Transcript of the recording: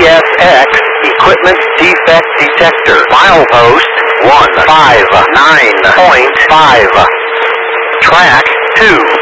ESX, Equipment Defect Detector, milepost 159.5. Track 2.